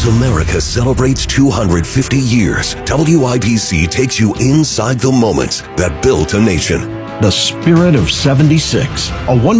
America celebrates 250 years, WIBC takes you inside the moments that built a nation. The Spirit of 76, a one